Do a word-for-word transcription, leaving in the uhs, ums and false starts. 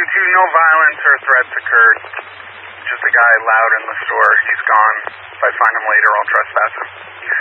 to, no violence or threats occurred. Just a guy loud in the store. He's gone. If I find him later, I'll trespass him.